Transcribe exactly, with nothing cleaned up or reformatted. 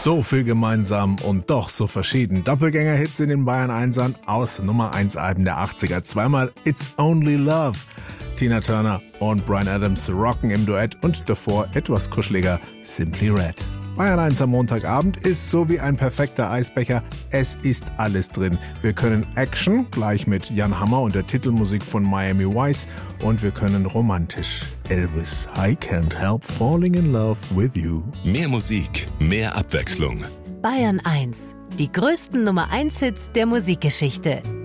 So viel gemeinsam und doch so verschieden. Doppelgänger-Hits in den Bayern Einsern aus Nummer eins Alben der achtziger. Zweimal It's Only Love. Tina Turner und Bryan Adams rocken im Duett und davor etwas kuscheliger Simply Red. Bayern eins am Montagabend ist so wie ein perfekter Eisbecher. Es ist alles drin. Wir können Action, gleich mit Jan Hammer und der Titelmusik von Miami Vice. Und wir können romantisch. Elvis, I can't help falling in love with you. Mehr Musik, mehr Abwechslung. Bayern eins. Die größten Nummer eins Hits der Musikgeschichte.